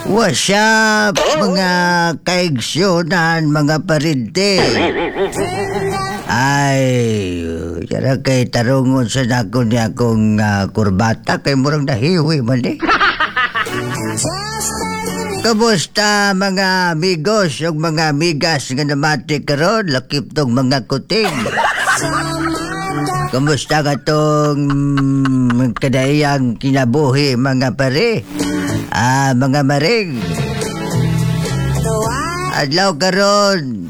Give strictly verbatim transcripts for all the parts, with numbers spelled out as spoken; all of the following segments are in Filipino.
What's up, mga kaigsunan, mga parinte? Ay, yara kay tarungon sa nako niya akong uh, kurbata kay murang nahiwi man eh. Kamusta mga amigos o mga amigas nga namati karon lakip tong mga kuting? Kamusta ka tong mm, kadayang kinabuhi mga pare? Ah, mga maring. Adlaw karon.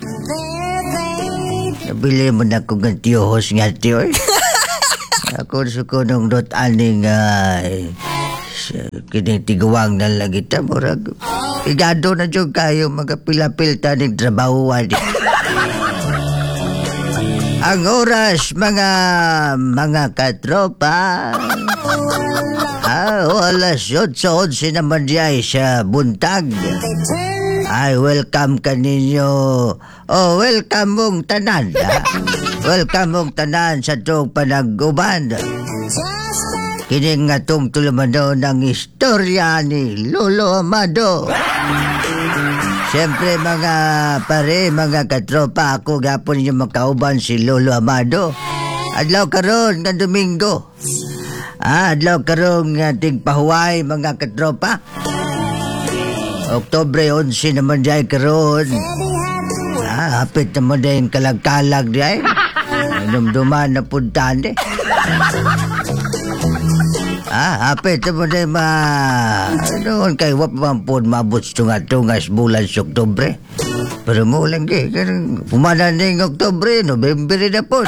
Nabili mo na kong gantiyos nga tiyo eh. Ako suko nung dot aning uh, kinitiguang na lagi ta. Murag, igado na dyan kayo mga pilapil taning trabahuan. Ang oras mga mga katropa. Ah, o alas otso onse naman diay sa buntag. Ay, welcome ka ninyo. Oh, welcome mong tanan. Ha? Welcome mong tanan sa itong panag-uban. Kining nga itong tulamano ng istorya ni Lolo Amado. Siyempre mga pare, mga katropa, ako gapon ninyo makauban si Lolo Amado. Adlaw karon nga Domingo. Ah, adlaw karong ating pahuway mga katropa. Oktubre onse naman dyan karon. Ah, hapit naman dyan kalag-kalag dyan. Dumduman na puntaan eh. Ah, hapit naman dyan ma... Noon kay wap mampun mabot tunga-tungas bulan sa Oktubre. Pero mo lang eh. Pumanan na yung Oktubre, November na po.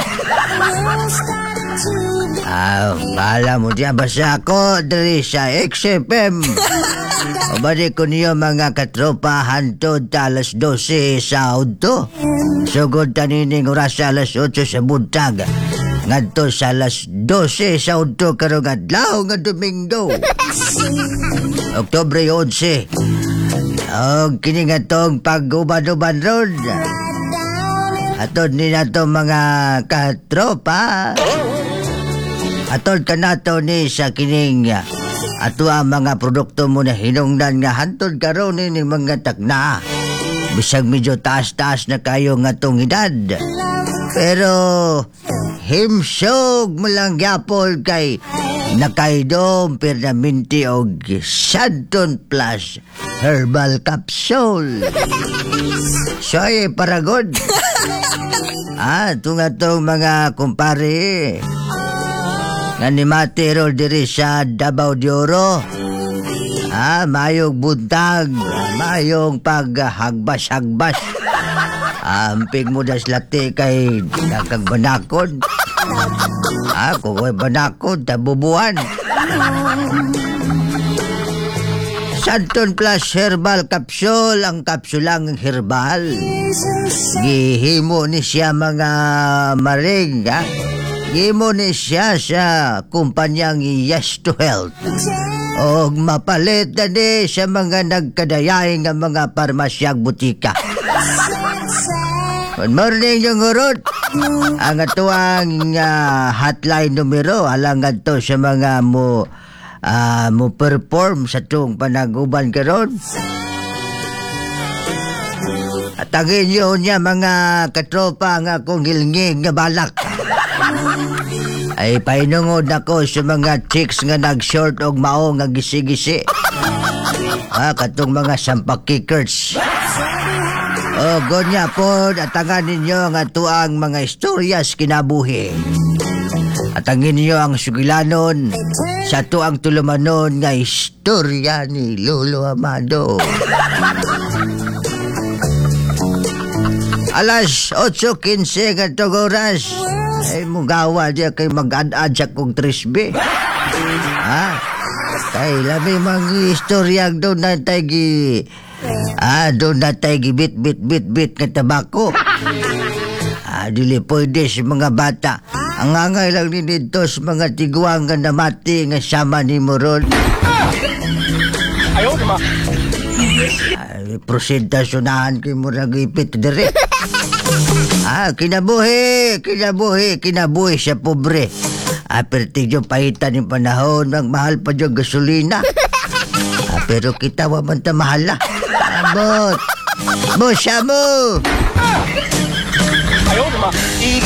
Ah, bahala mo diyan. Basta ako dari sa X F M. O balik ko niyo mga katropa hantod alas dose sa auto. Sugod tanining oras alas otso sa buntag. Ngadto sa alas dose sa auto karong adlaw nga Domingo. Oktubre onse. O kini nga tong pag-uban-uban road. Atod ni nato mga katropa. Atol ka nato ni sa kining ato ang mga produkto mo na hinungdan nga hantod karon ni mga takna. Bisag medyo taas-taas na kayo nga tong edad. Pero himsog mo lang gyapon kay nakaidom pernaminti og Santon Plus Herbal Capsule. Soy paragod. Ah, ito nga tong mga kumpare. Nanimati ro diri sa Davao de Oro. Ah, mayong buntag, mayong paghagbas-hagbas. Ampig mo das lati kay nakag banakod. Ah, kung may banakod, tabubuan. Santon Plus Herbal Capsule, ang kapsulang herbal. Gihimo ni siya mga maring, ha? Gimo ni siya sa kumpanyang Yes to Health. O mapalit na di sa mga nagkadayay nga mga parmasyang butika. Good morning yung urot. Ang atuang uh, hotline numero alang ato sa mga mo uh, mo perform sa itong panaguban karon. At ang inyo niya mga katropa nga kong hilngig nga balak. Ay painungod ako sa mga chicks nga nag-short og mao nga gisi-gisi. Ah, katong mga sampakikers. O, gonya po, atangan ninyo nga tuang mga istoryas kinabuhi. Atangin ninyo ang sugilanon sa tuang tulumanon nga istorya ni Lolo Amado. Alas otso kinse nga tong oras. Ay, mugawa diya kay mag-ad-ad sa kong trisbe. Ha? Kay labi mga istoryang doon na tayo gi... Ah, doon na tayo gi bit-bit-bit-bit nga tabako. Ah, dili pwede sa mga bata. Ang angay lang din dito sa mga tiguang nga namati nga sama ni Moron. Ayaw, diba? Ay, prosentasyonahan kay murag ipit dire. Ah, kinabuhi, kinabuhi, kinabuhi sa pobre. Ah, pertig yung pahitan yung panahon, magmahal pa yung gasolina. Ah, Pero kita wa man ta mahala. Abot. Mo siya mo.